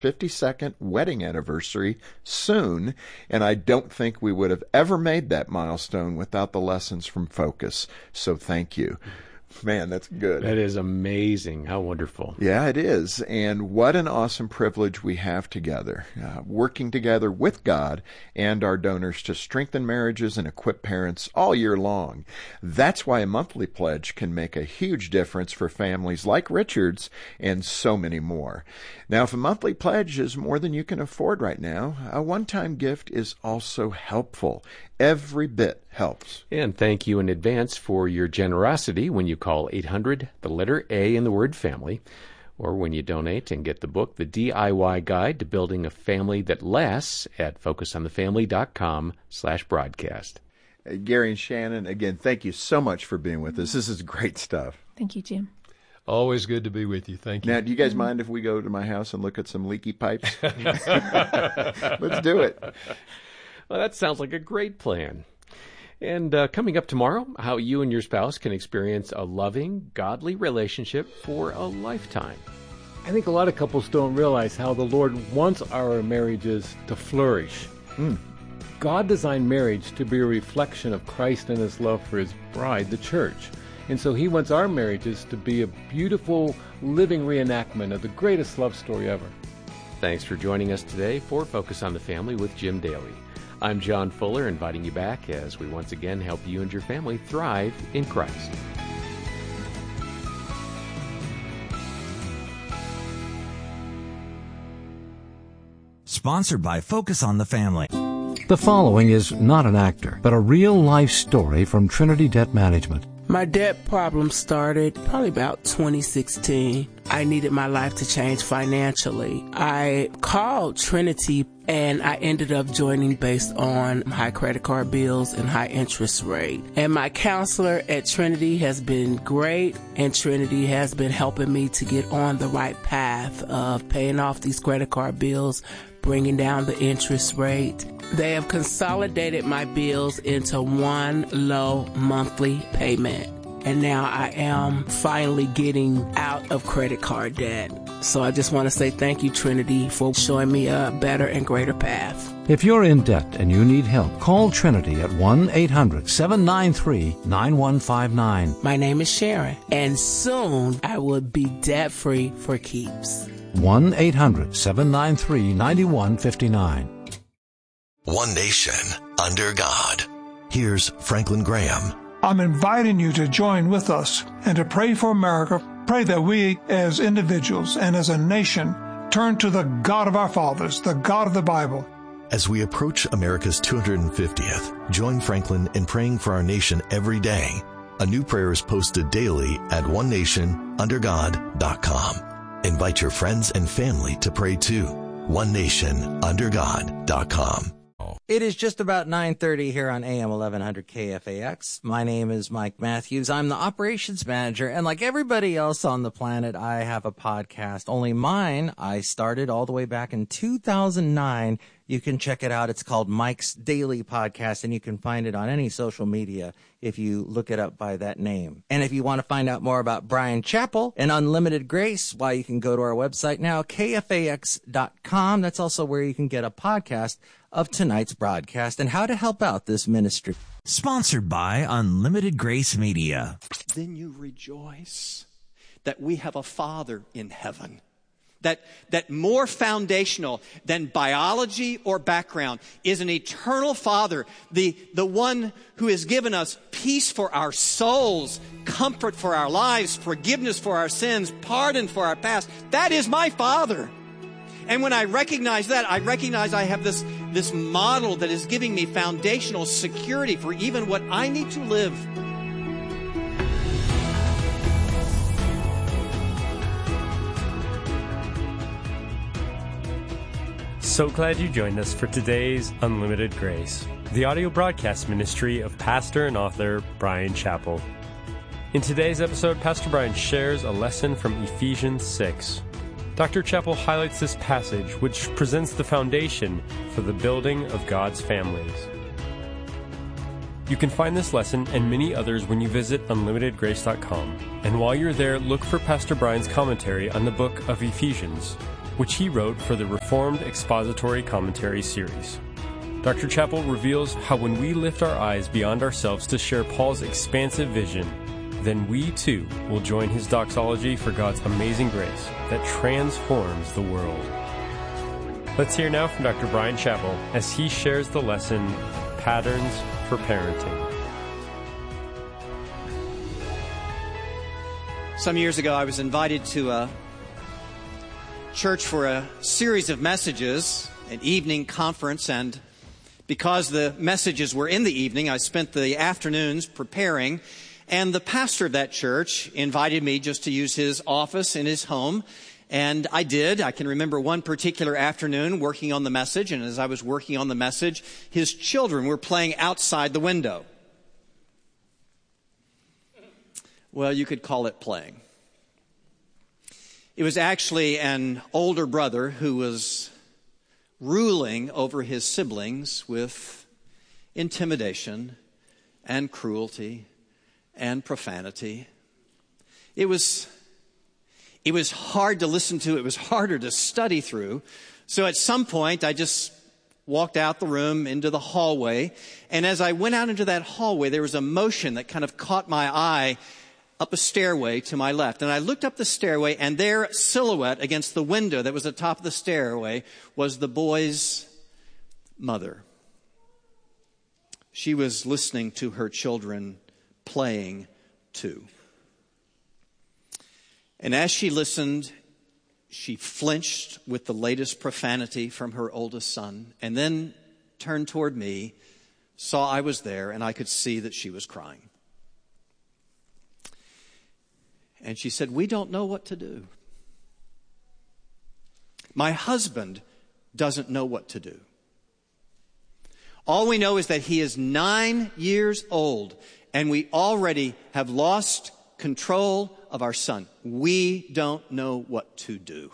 52nd wedding anniversary soon, and I don't think we would have ever made that milestone without the lessons from Focus. So thank you. Man, that's good. That is amazing. How wonderful. Yeah, it is. And what an awesome privilege we have together, working together with God and our donors to strengthen marriages and equip parents all year long. That's why a monthly pledge can make a huge difference for families like Richard's and so many more. Now, if a monthly pledge is more than you can afford right now, a one-time gift is also helpful. Every bit helps. And thank you in advance for your generosity when you call 800, the letter A in the word family, or when you donate and get the book, The DIY Guide to Building a Family That Lasts, at focusonthefamily.com/broadcast. Gary and Shannon, again, thank you so much for being with us. This is great stuff. Thank you, Jim. Always good to be with you. Thank you. Now, do you guys mind if we go to my house and look at some leaky pipes? Let's do it. Well, that sounds like a great plan. And coming up tomorrow, how you and your spouse can experience a loving, godly relationship for a lifetime. I think a lot of couples don't realize how the Lord wants our marriages to flourish. God designed marriage to be a reflection of Christ and His love for His bride, the church. And so He wants our marriages to be a beautiful, living reenactment of the greatest love story ever. Thanks for joining us today for Focus on the Family with Jim Daly. I'm John Fuller, inviting you back as we once again help you and your family thrive in Christ. Sponsored by Focus on the Family. The following is not an actor, but a real-life story from Trinity Debt Management. My debt problem started probably about 2016. I needed my life to change financially. I called Trinity and I ended up joining based on high credit card bills and high interest rate. And my counselor at Trinity has been great, and Trinity has been helping me to get on the right path of paying off these credit card bills, bringing down the interest rate. They have consolidated my bills into one low monthly payment. And now I am finally getting out of credit card debt. So I just want to say thank you, Trinity, for showing me a better and greater path. If you're in debt and you need help, call Trinity at 1-800-793-9159. My name is Sharon, and soon I will be debt-free for keeps. 1-800-793-9159. One nation under God. Here's Franklin Graham. I'm inviting you to join with us and to pray for America. Pray that we as individuals and as a nation turn to the God of our fathers, the God of the Bible. As we approach America's 250th, join Franklin in praying for our nation every day. A new prayer is posted daily at onenationundergod.com. Invite your friends and family to pray too. onenationundergod.com. It is just about 9:30 here on AM 1100 KFAX. My name is Mike Matthews. I'm the operations manager, and like everybody else on the planet, I have a podcast. Only mine, I started all the way back in 2009. You can check it out. It's called Mike's Daily Podcast, and you can find it on any social media if you look it up by that name. And if you want to find out more about Bryan Chapell and Unlimited Grace, why, you can go to our website now, KFAX.com. That's also where you can get a podcast of tonight's broadcast and how to help out this ministry. Sponsored by Unlimited Grace Media. Then you rejoice that we have a Father in heaven. That more foundational than biology or background is an eternal Father, the one who has given us peace for our souls, comfort for our lives, forgiveness for our sins, pardon for our past. That is my Father. And when I recognize that, I recognize I have this model that is giving me foundational security for even what I need to live. So glad you joined us for today's Unlimited Grace, the audio broadcast ministry of pastor and author Bryan Chapell. In today's episode, Pastor Bryan shares a lesson from Ephesians 6. Dr. Chapell highlights this passage, which presents the foundation for the building of God's families. You can find this lesson and many others when you visit unlimitedgrace.com. And while you're there, look for Pastor Bryan's commentary on the book of Ephesians. which he wrote for the Reformed Expository Commentary series. Dr. Chappell reveals how when we lift our eyes beyond ourselves to share Paul's expansive vision, then we too will join his doxology for God's amazing grace that transforms the world. Let's hear now from Dr. Bryan Chapell as he shares the lesson, Patterns for Parenting. Some years ago, I was invited to a church for a series of messages, an evening conference, and because the messages were in the evening, I spent the afternoons preparing, and the pastor of that church invited me just to use his office in his home, and I did. I can remember one particular afternoon working on the message, and as I was working on the message, his children were playing outside the window. Well, you could call it playing. It was actually an older brother who was ruling over his siblings with intimidation and cruelty and profanity. It was hard to listen to. It was harder to study through. So at some point, I just walked out the room into the hallway. And as I went out into that hallway, there was a motion that kind of caught my eye up a stairway to my left. And I looked up the stairway, and there, silhouette against the window that was at the top of the stairway, was the boy's mother. She was listening to her children playing too. And as she listened, she flinched with the latest profanity from her oldest son, and then turned toward me, saw I was there, and I could see that she was crying. And she said, "We don't know what to do. My husband doesn't know what to do. All we know is that he is 9 years old, and we already have lost control of our son. We don't know what to do."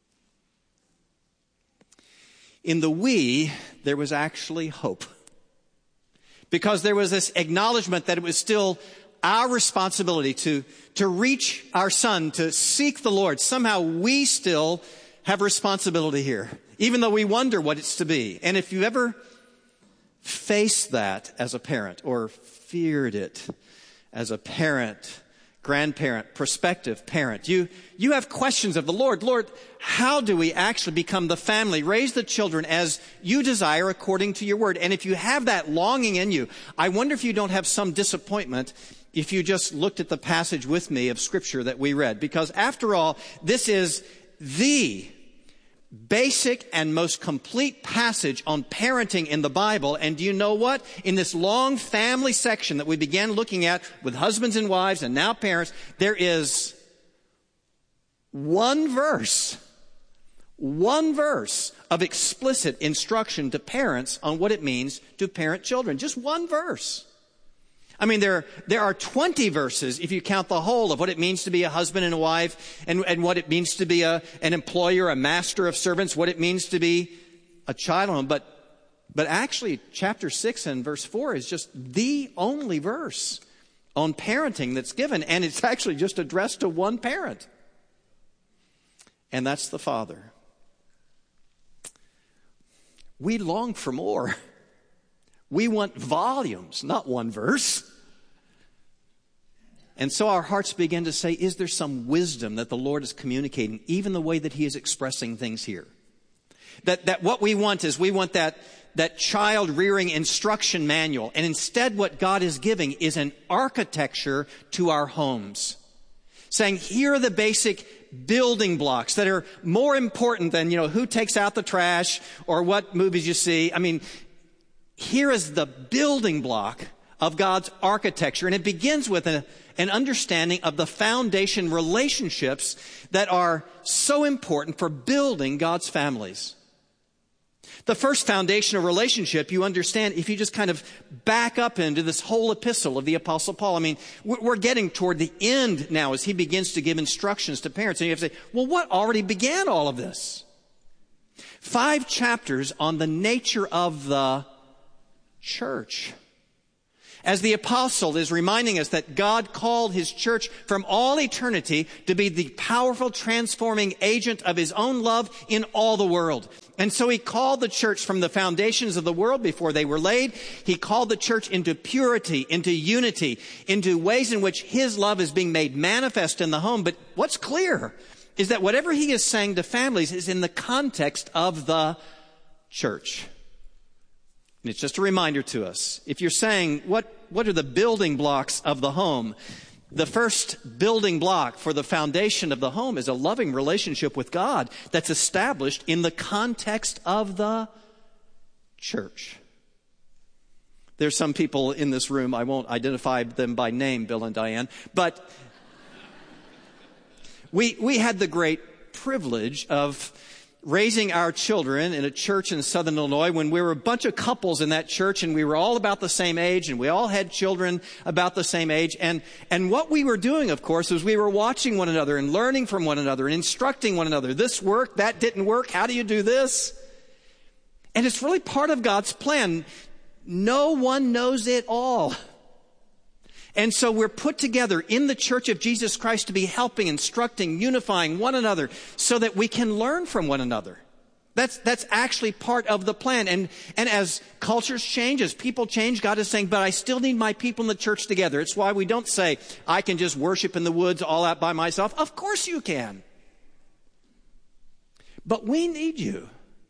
In the "we," there was actually hope. Because there was this acknowledgement that it was still our responsibility to reach our son, to seek the Lord. Somehow we still have responsibility here, even though we wonder what it's to be. And if you ever faced that as a parent, or feared it as a parent, grandparent, prospective parent, you have questions of the Lord. Lord, how do we actually become the family, raise the children as you desire according to your word? And if you have that longing in you, I wonder if you don't have some disappointment if you just looked at the passage with me of Scripture that we read. Because after all, this is the basic and most complete passage on parenting in the Bible. And do you know what? In this long family section that we began looking at with husbands and wives and now parents, there is one verse of explicit instruction to parents on what it means to parent children. Just one verse. I mean, there are 20 verses, if you count the whole, of what it means to be a husband and a wife, and what it means to be an employer, a master of servants, what it means to be a child. But actually, chapter 6 and verse 4 is just the only verse on parenting that's given, and it's actually just addressed to one parent. And that's the father. We long for more. We want volumes, not one verse. And so our hearts begin to say, is there some wisdom that the Lord is communicating, even the way that he is expressing things here? That what we want is, we want that child rearing instruction manual. And instead what God is giving is an architecture to our homes. Saying, here are the basic building blocks that are more important than, who takes out the trash or what movies you see. I mean, here is the building block of God's architecture. And it begins with an understanding of the foundation relationships that are so important for building God's families. The first foundational relationship you understand if you just kind of back up into this whole epistle of the Apostle Paul. I mean, we're getting toward the end now as he begins to give instructions to parents. And you have to say, well, what already began all of this? 5 chapters on the nature of the church. As the apostle is reminding us that God called his church from all eternity to be the powerful transforming agent of his own love in all the world. And so he called the church from the foundations of the world before they were laid. He called the church into purity, into unity, into ways in which his love is being made manifest in the home. But what's clear is that whatever he is saying to families is in the context of the church. And it's just a reminder to us. If you're saying, what are the building blocks of the home? The first building block for the foundation of the home is a loving relationship with God that's established in the context of the church. There's some people in this room, I won't identify them by name, Bill and Diane, but we had the great privilege of raising our children in a church in Southern Illinois when we were a bunch of couples in that church, and we were all about the same age, and we all had children about the same age. And what we were doing, of course, was we were watching one another and learning from one another and instructing one another. This worked, that didn't work. How do you do this? And it's really part of God's plan. No one knows it all. And so we're put together in the Church of Jesus Christ to be helping, instructing, unifying one another so that we can learn from one another. That's actually part of the plan. And as cultures change, as people change, God is saying, but I still need my people in the church together. It's why we don't say, I can just worship in the woods all out by myself. Of course you can. But we need you.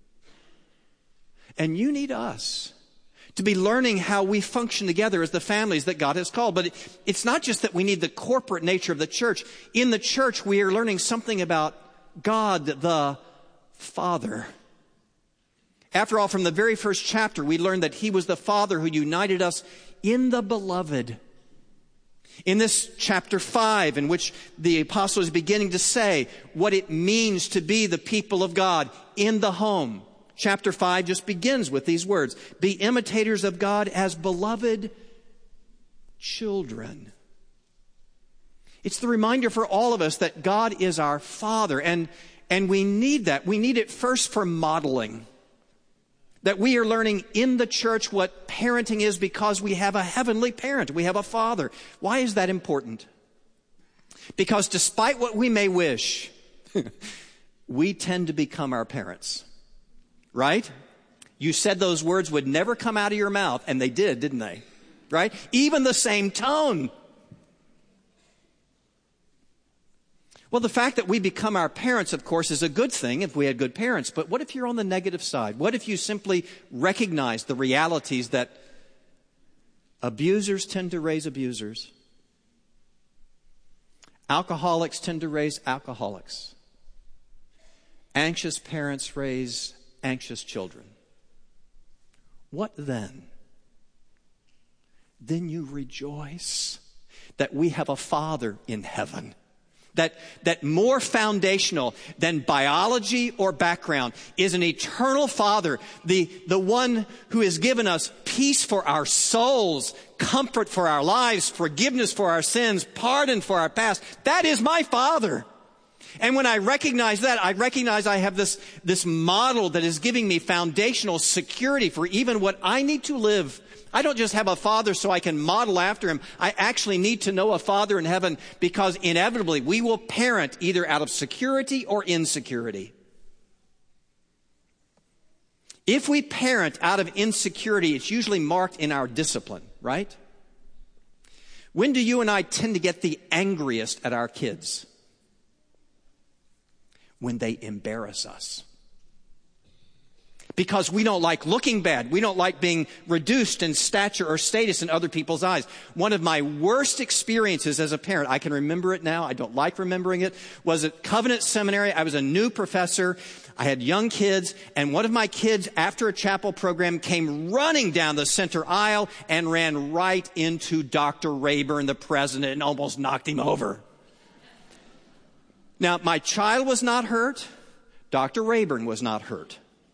And you need us to be learning how we function together as the families that God has called. But it's not just that we need the corporate nature of the church. In the church, we are learning something about God the Father. After all, from the very first chapter, we learned that he was the Father who united us in the beloved. In this chapter 5, in which the apostle is beginning to say what it means to be the people of God in the home, Chapter 5 just begins with these words. Be imitators of God as beloved children. It's the reminder for all of us that God is our Father. And we need that. We need it first for modeling. That we are learning in the church what parenting is because we have a heavenly parent. We have a Father. Why is that important? Because despite what we may wish, we tend to become our parents. Right? You said those words would never come out of your mouth, and they did, didn't they? Right? Even the same tone. Well, the fact that we become our parents, of course, is a good thing if we had good parents. But what if you're on the negative side? What if you simply recognize the realities that abusers tend to raise abusers? Alcoholics tend to raise alcoholics. Anxious parents raise anxious children. What then? Then you rejoice that we have a Father in heaven. That more foundational than biology or background is an eternal Father, the one who has given us peace for our souls, comfort for our lives, forgiveness for our sins, pardon for our past. That is my Father. And when I recognize that, I recognize I have this model that is giving me foundational security for even what I need to live. I don't just have a Father so I can model after him. I actually need to know a Father in heaven because inevitably we will parent either out of security or insecurity. If we parent out of insecurity, it's usually marked in our discipline, right? When do you and I tend to get the angriest at our kids? When they embarrass us. Because we don't like looking bad. We don't like being reduced in stature or status in other people's eyes. One of my worst experiences as a parent, I can remember it now, I don't like remembering it, was at Covenant Seminary. I was a new professor. I had young kids, and one of my kids, after a chapel program, came running down the center aisle and ran right into Dr. Rayburn, the president, and almost knocked him over. Now, my child was not hurt. Dr. Rayburn was not hurt.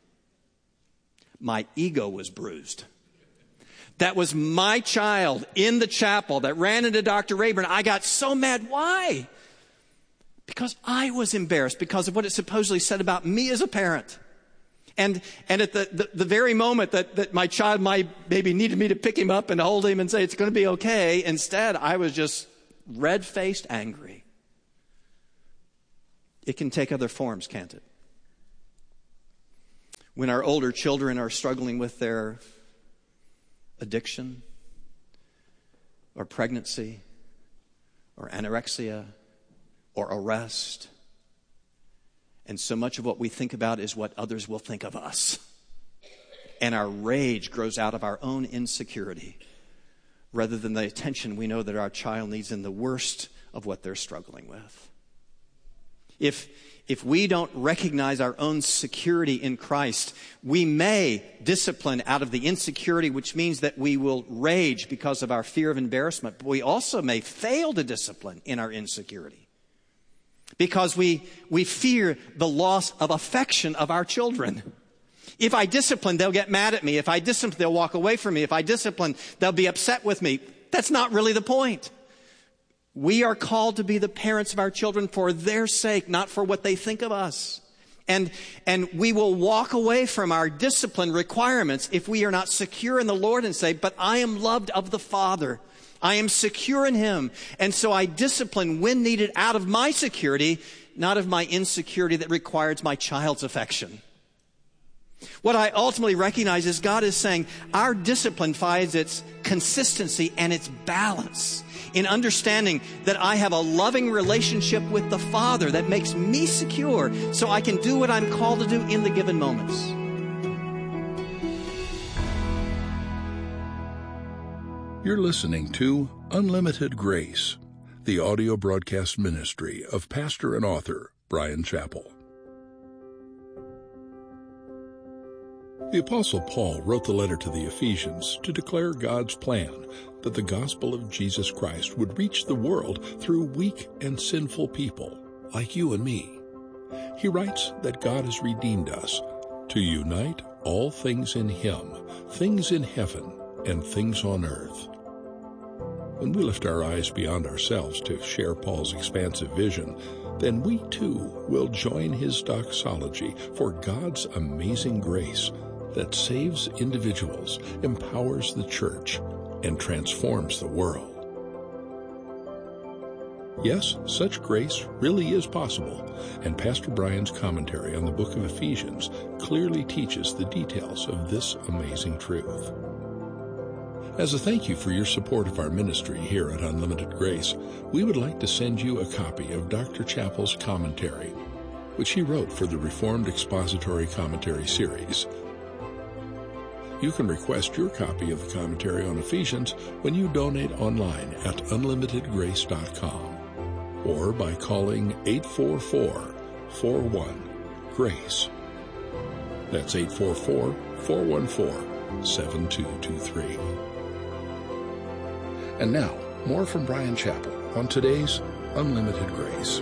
My ego was bruised. That was my child in the chapel that ran into Dr. Rayburn. I got so mad. Why? Because I was embarrassed because of what it supposedly said about me as a parent. And at the very moment that my child maybe needed me to pick him up and hold him and say, it's going to be okay, instead I was just red-faced angry. It can take other forms, can't it? When our older children are struggling with their addiction or pregnancy or anorexia or arrest, and so much of what we think about is what others will think of us. And our rage grows out of our own insecurity rather than the attention we know that our child needs in the worst of what they're struggling with. If we don't recognize our own security in Christ, we may discipline out of the insecurity, which means that we will rage because of our fear of embarrassment. But we also may fail to discipline in our insecurity because we fear the loss of affection of our children. If I discipline, they'll get mad at me. If I discipline, they'll walk away from me. If I discipline, they'll be upset with me. That's not really the point. We are called to be the parents of our children for their sake, not for what they think of us. And we will walk away from our discipline requirements if we are not secure in the Lord and say, but I am loved of the Father. I am secure in Him. And so I discipline when needed out of my security, not of my insecurity that requires my child's affection. What I ultimately recognize is God is saying our discipline finds its consistency and its balance in understanding that I have a loving relationship with the Father that makes me secure so I can do what I'm called to do in the given moments. You're listening to Unlimited Grace, the audio broadcast ministry of pastor and author Bryan Chapell. The Apostle Paul wrote the letter to the Ephesians to declare God's plan that the gospel of Jesus Christ would reach the world through weak and sinful people like you and me. He writes that God has redeemed us to unite all things in Him, things in heaven and things on earth. When we lift our eyes beyond ourselves to share Paul's expansive vision, then we too will join his doxology for God's amazing grace that saves individuals, empowers the church, and transforms the world. Yes, such grace really is possible, and Pastor Bryan's commentary on the book of Ephesians clearly teaches the details of this amazing truth. As a thank you for your support of our ministry here at Unlimited Grace, we would like to send you a copy of Dr. Chapell's commentary, which he wrote for the Reformed Expository Commentary series. You can request your copy of the commentary on Ephesians when you donate online at unlimitedgrace.com or by calling 844-41-GRACE. That's 844-414-7223. And now, more from Bryan Chapell on today's Unlimited Grace.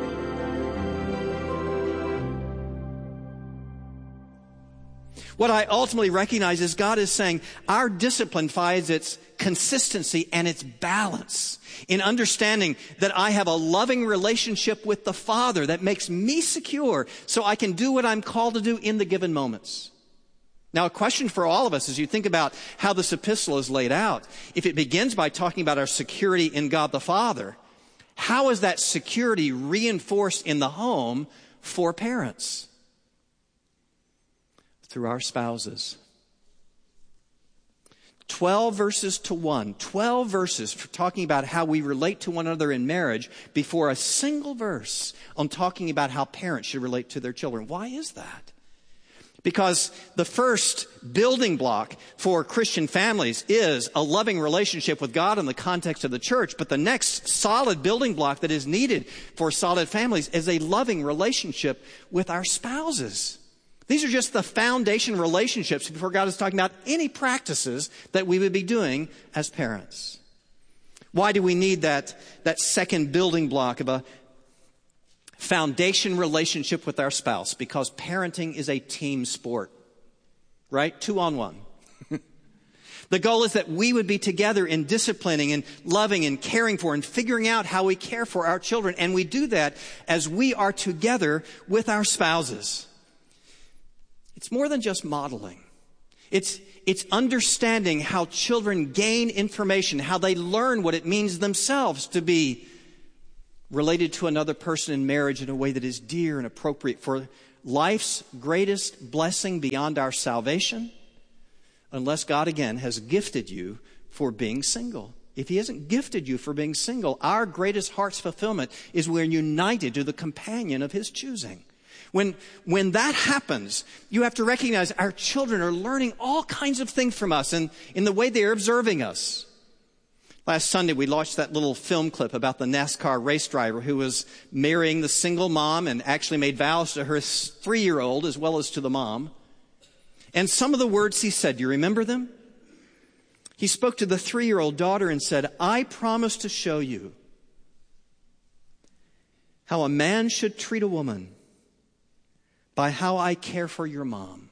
What I ultimately recognize is God is saying our discipline finds its consistency and its balance in understanding that I have a loving relationship with the Father that makes me secure so I can do what I'm called to do in the given moments. Now, a question for all of us as you think about how this epistle is laid out. If it begins by talking about our security in God the Father, how is that security reinforced in the home for parents? Through our spouses. 12 verses to 1. 12 verses for talking about how we relate to one another in marriage before a single verse on talking about how parents should relate to their children. Why is that? Because the first building block for Christian families is a loving relationship with God in the context of the church. But the next solid building block that is needed for solid families is a loving relationship with our spouses. These are just the foundation relationships before God is talking about any practices that we would be doing as parents. Why do we need that second building block of a foundation relationship with our spouse? Because parenting is a team sport, right? 2-on-1. The goal is that we would be together in disciplining and loving and caring for and figuring out how we care for our children. And we do that as we are together with our spouses. It's more than just modeling. It's understanding how children gain information, how they learn what it means themselves to be related to another person in marriage in a way that is dear and appropriate for life's greatest blessing beyond our salvation, unless God, again, has gifted you for being single. If He hasn't gifted you for being single, our greatest heart's fulfillment is we're united to the companion of His choosing. When that happens, you have to recognize our children are learning all kinds of things from us and in the way they're observing us. Last Sunday, we watched that little film clip about the NASCAR race driver who was marrying the single mom and actually made vows to her 3-year-old as well as to the mom. And some of the words he said, do you remember them? He spoke to the 3-year-old daughter and said, I promise to show you how a man should treat a woman by how I care for your mom.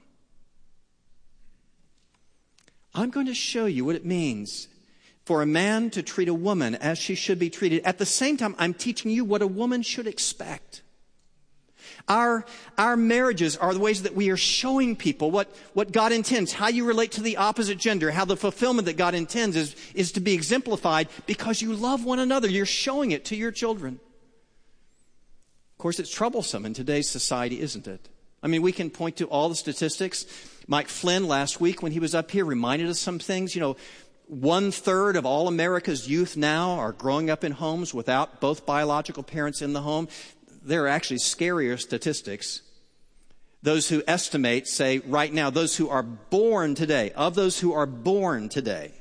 I'm going to show you what it means for a man to treat a woman as she should be treated. At the same time, I'm teaching you what a woman should expect. Our marriages are the ways that we are showing people what God intends, how you relate to the opposite gender, how the fulfillment that God intends is to be exemplified because you love one another. You're showing it to your children. Of course, it's troublesome in today's society, isn't it? I mean, we can point to all the statistics. Mike Flynn last week when he was up here reminded us some things. 1/3 of all America's youth now are growing up in homes without both biological parents in the home. There are actually scarier statistics. Those who estimate say right now, those who are born today, of those who are born today,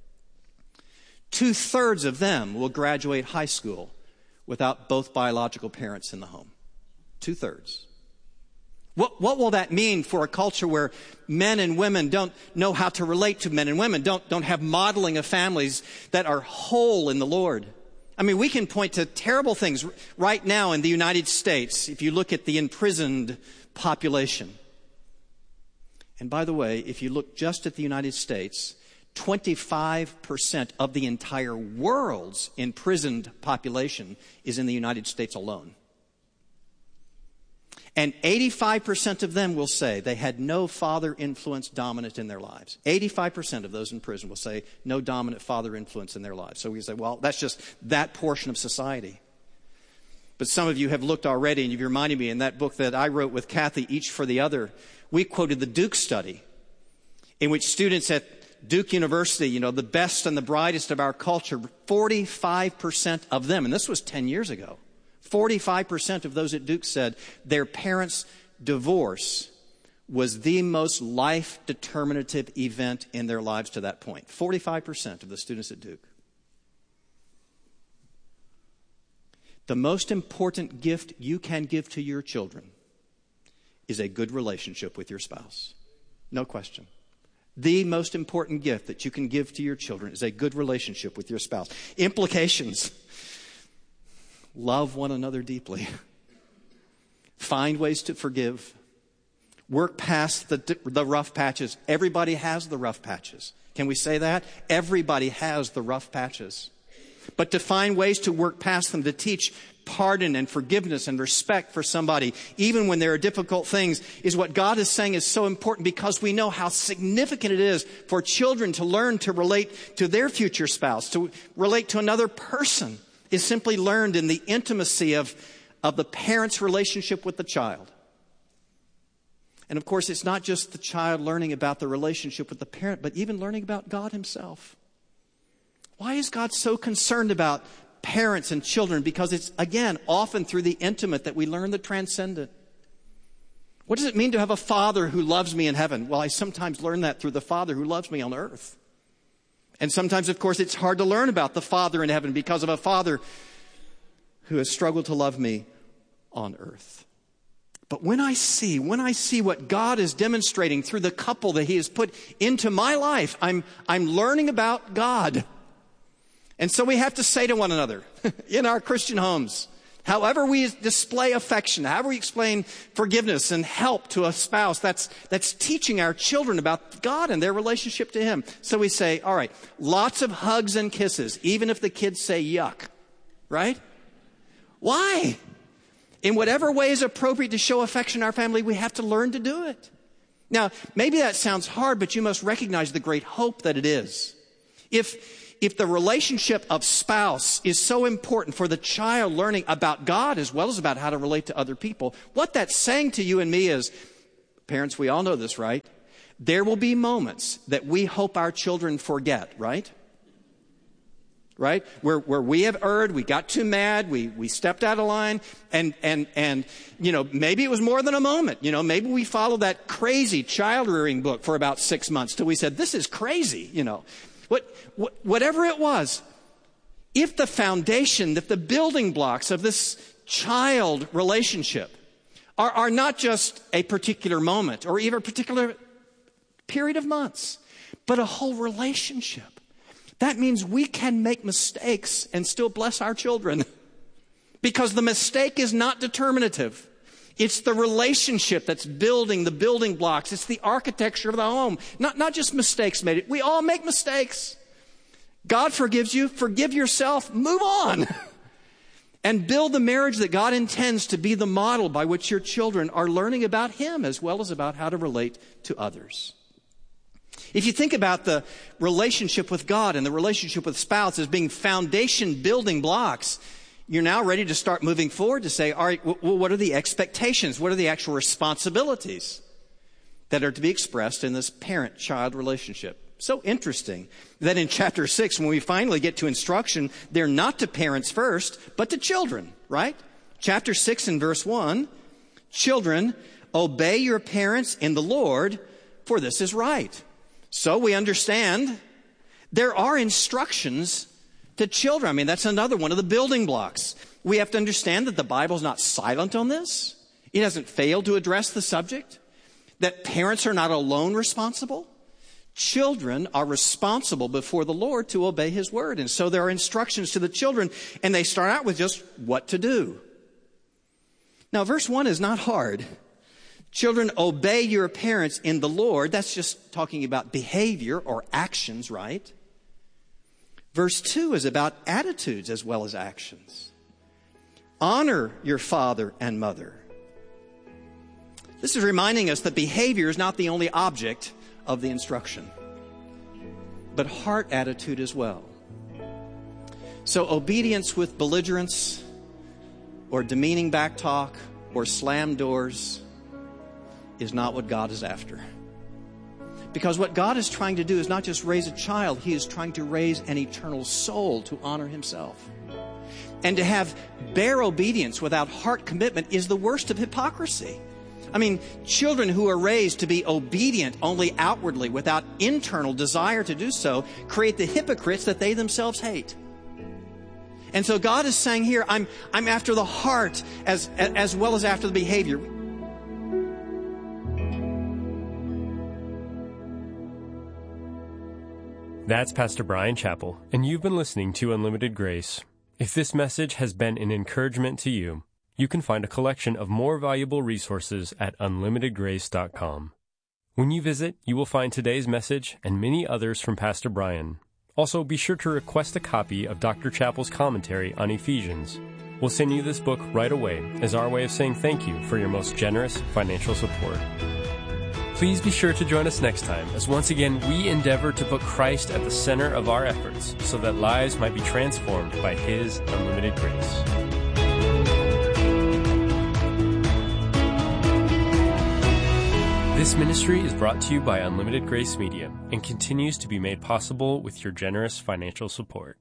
2/3 of them will graduate high school without both biological parents in the home. 2/3. What will that mean for a culture where men and women don't know how to relate to men and women, don't have modeling of families that are whole in the Lord? I mean, we can point to terrible things right now in the United States if you look at the imprisoned population. And by the way, if you look just at the United States, 25% of the entire world's imprisoned population is in the United States alone. And 85% of them will say they had no father influence dominant in their lives. 85% of those in prison will say no dominant father influence in their lives. So we say, well, that's just that portion of society. But some of you have looked already, and you've reminded me in that book that I wrote with Kathy, Each for the Other, we quoted the Duke study, in which students at Duke University, the best and the brightest of our culture, 45% of them, and this was 10 years ago, 45% of those at Duke said their parents' divorce was the most life-determinative event in their lives to that point. 45% of the students at Duke. The most important gift you can give to your children is a good relationship with your spouse. No question. The most important gift that you can give to your children is a good relationship with your spouse. Implications. Love one another deeply. Find ways to forgive. Work past the rough patches. Everybody has the rough patches. Can we say that? Everybody has the rough patches. But to find ways to work past them, to teach pardon and forgiveness and respect for somebody, even when there are difficult things, is what God is saying is so important, because we know how significant it is for children to learn to relate to their future spouse, to relate to another person. Is simply learned in the intimacy of the parent's relationship with the child. And of course, it's not just the child learning about the relationship with the parent, but even learning about God Himself. Why is God so concerned about parents and children? Because it's, again, often through the intimate that we learn the transcendent. What does it mean to have a father who loves me in heaven? Well, I sometimes learn that through the father who loves me on earth. And sometimes, of course, it's hard to learn about the Father in heaven because of a Father who has struggled to love me on earth. But when I see what God is demonstrating through the couple that He has put into my life, I'm learning about God. And so we have to say to one another in our Christian homes, however we display affection, however we explain forgiveness and help to a spouse, that's teaching our children about God and their relationship to Him. So we say, all right, lots of hugs and kisses, even if the kids say yuck, right? Why? In whatever way is appropriate to show affection in our family, we have to learn to do it. Now, maybe that sounds hard, but you must recognize the great hope that it is. If the relationship of spouse is so important for the child learning about God as well as about how to relate to other people, what that's saying to you and me is, parents, we all know this, right? There will be moments that we hope our children forget, right? Right? Where we have erred, we got too mad, we stepped out of line, and maybe it was more than a moment. Maybe we followed that crazy child rearing book for about 6 months till we said, this is crazy, Whatever it was, if the foundation, if the building blocks of this child relationship are not just a particular moment or even a particular period of months, but a whole relationship, that means we can make mistakes and still bless our children. Because the mistake is not determinative. It's the relationship that's building the building blocks. It's the architecture of the home. Not just mistakes made. We all make mistakes. God forgives you. Forgive yourself. Move on. And build the marriage that God intends to be the model by which your children are learning about Him as well as about how to relate to others. If you think about the relationship with God and the relationship with spouse as being foundation building blocks, you're now ready to start moving forward to say, all right, well, what are the expectations? What are the actual responsibilities that are to be expressed in this parent-child relationship? So interesting that in chapter 6, when we finally get to instruction, they're not to parents first, but to children, right? Chapter 6 and verse 1, children, obey your parents in the Lord, for this is right. So we understand there are instructions to children. I mean, that's another one of the building blocks. We have to understand that the Bible's not silent on this. It hasn't failed to address the subject. That parents are not alone responsible. Children are responsible before the Lord to obey His word. And so there are instructions to the children, and they start out with just what to do. Now, verse 1 is not hard. Children, obey your parents in the Lord. That's just talking about behavior or actions, right? Verse 2 is about attitudes as well as actions. Honor your father and mother. This is reminding us that behavior is not the only object of the instruction, but heart attitude as well. So obedience with belligerence or demeaning back talk or slam doors is not what God is after. Because what God is trying to do is not just raise a child, He is trying to raise an eternal soul to honor Himself. And to have bare obedience without heart commitment is the worst of hypocrisy. I mean, children who are raised to be obedient only outwardly without internal desire to do so create the hypocrites that they themselves hate. And so God is saying here, I'm after the heart as well as after the behavior. That's Pastor Bryan Chapell, and you've been listening to Unlimited Grace. If this message has been an encouragement to you, you can find a collection of more valuable resources at unlimitedgrace.com. When you visit, you will find today's message and many others from Pastor Bryan. Also, be sure to request a copy of Dr. Chapell's commentary on Ephesians. We'll send you this book right away as our way of saying thank you for your most generous financial support. Please be sure to join us next time as once again we endeavor to put Christ at the center of our efforts so that lives might be transformed by His unlimited grace. This ministry is brought to you by Unlimited Grace Media and continues to be made possible with your generous financial support.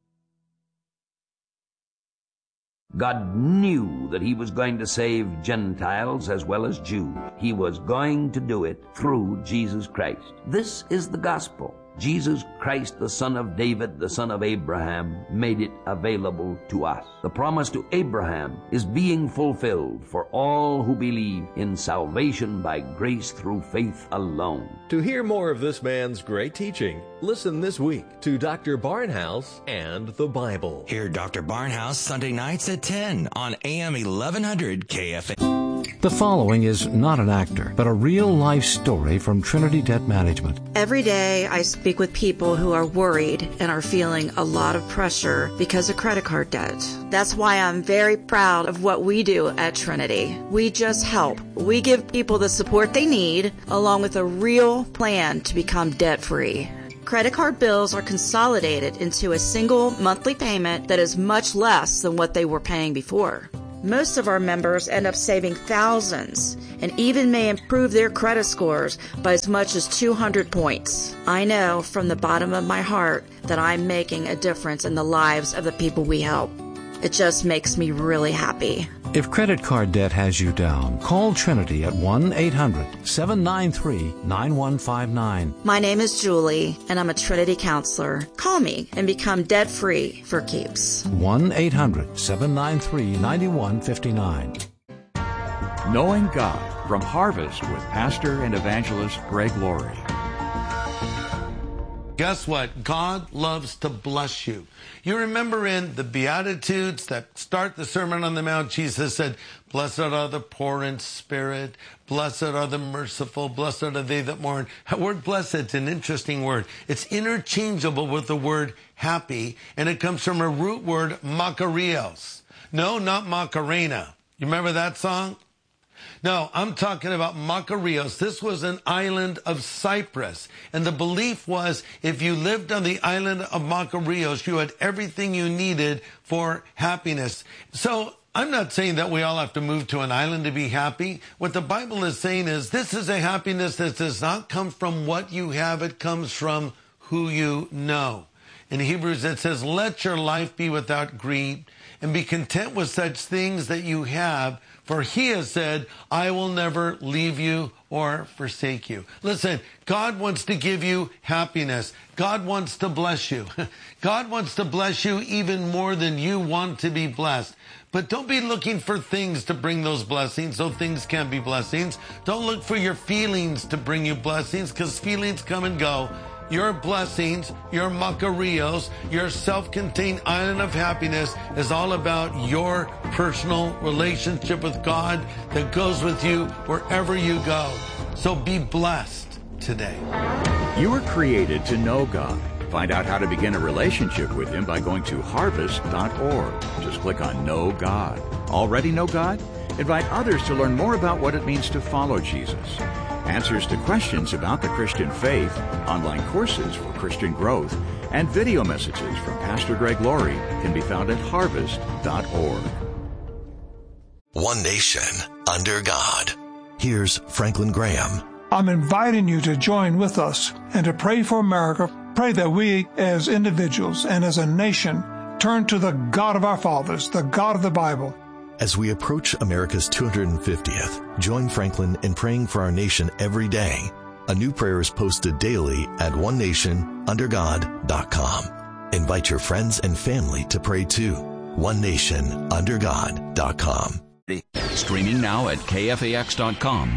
God knew that He was going to save Gentiles as well as Jews. He was going to do it through Jesus Christ. This is the gospel. Jesus Christ, the son of David, the son of Abraham, made it available to us. The promise to Abraham is being fulfilled for all who believe in salvation by grace through faith alone. To hear more of this man's great teaching, listen this week to Dr. Barnhouse and the Bible. Hear Dr. Barnhouse Sunday nights at 10 on AM 1100 KFA. The following is not an actor, but a real-life story from Trinity Debt Management. Every day I speak with people who are worried and are feeling a lot of pressure because of credit card debt. That's why I'm very proud of what we do at Trinity. We just help. We give people the support they need, along with a real plan to become debt-free. Credit card bills are consolidated into a single monthly payment that is much less than what they were paying before. Most of our members end up saving thousands and even may improve their credit scores by as much as 200 points. I know from the bottom of my heart that I'm making a difference in the lives of the people we help. It just makes me really happy. If credit card debt has you down, call Trinity at 1-800-793-9159. My name is Julie, and I'm a Trinity counselor. Call me and become debt-free for keeps. 1-800-793-9159. Knowing God from Harvest with Pastor and Evangelist Greg Laurie. Guess what? God loves to bless you. You remember in the Beatitudes that start the Sermon on the Mount, Jesus said, "Blessed are the poor in spirit, blessed are the merciful, blessed are they that mourn." That word blessed is an interesting word. It's interchangeable with the word happy, and it comes from a root word, makarios. No, not Macarena. You remember that song? No, I'm talking about Makarios. This was an island of Cyprus. And the belief was if you lived on the island of Makarios, you had everything you needed for happiness. So I'm not saying that we all have to move to an island to be happy. What the Bible is saying is this is a happiness that does not come from what you have. It comes from who you know. In Hebrews, it says, "Let your life be without greed and be content with such things that you have. For he has said, I will never leave you or forsake you." Listen, God wants to give you happiness. God wants to bless you. God wants to bless you even more than you want to be blessed. But don't be looking for things to bring those blessings, though things can be blessings. Don't look for your feelings to bring you blessings, because feelings come and go. Your blessings, your makarios, your self-contained island of happiness is all about your personal relationship with God that goes with you wherever you go. So be blessed today. You were created to know God. Find out how to begin a relationship with Him by going to harvest.org. Just click on Know God. Already know God? Invite others to learn more about what it means to follow Jesus. Answers to questions about the Christian faith, online courses for Christian growth, and video messages from Pastor Greg Laurie can be found at harvest.org. One nation under God. Here's Franklin Graham. I'm inviting you to join with us and to pray for America. Pray that we as individuals and as a nation turn to the God of our fathers, the God of the Bible. As we approach America's 250th, join Franklin in praying for our nation every day. A new prayer is posted daily at onenationundergod.com. Invite your friends and family to pray too. onenationundergod.com. Streaming now at KFAX.com.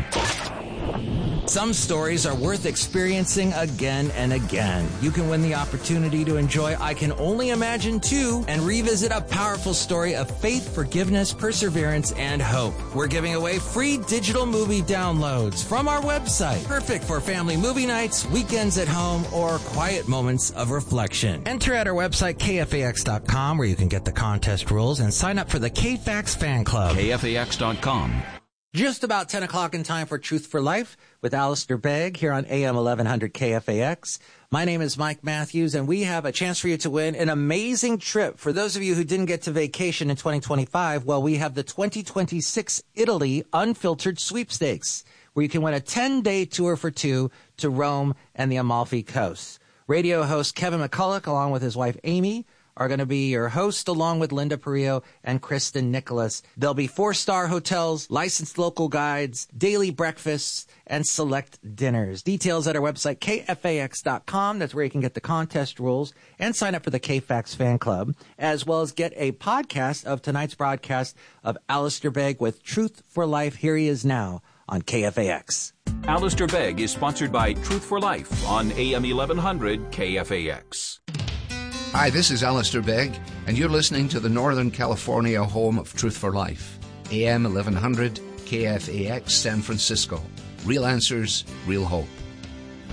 Some stories are worth experiencing again and again. You can win the opportunity to enjoy I Can Only Imagine 2 and revisit a powerful story of faith, forgiveness, perseverance, and hope. We're giving away free digital movie downloads from our website. Perfect for family movie nights, weekends at home, or quiet moments of reflection. Enter at our website, KFAX.com, where you can get the contest rules and sign up for the KFAX fan club. KFAX.com. Just about 10 o'clock in time for Truth for Life with Alistair Begg here on AM 1100 KFAX. My name is Mike Matthews, and we have a chance for you to win an amazing trip. For those of you who didn't get to vacation in 2025, well, we have the 2026 Italy Unfiltered Sweepstakes, where you can win a 10-day tour for two to Rome and the Amalfi Coast. Radio host Kevin McCulloch, along with his wife Amy, are going to be your host, along with Linda Perillo and Kristen Nicholas. There'll be 4-star hotels, licensed local guides, daily breakfasts, and select dinners. Details at our website, KFAX.com. That's where you can get the contest rules and sign up for the KFAX fan club, as well as get a podcast of tonight's broadcast of Alistair Begg with Truth for Life. Here he is now on KFAX. Alistair Begg is sponsored by Truth for Life on AM 1100 KFAX. Hi, this is Alistair Begg, and you're listening to the Northern California home of Truth for Life, AM 1100 KFAX San Francisco. Real answers, real hope.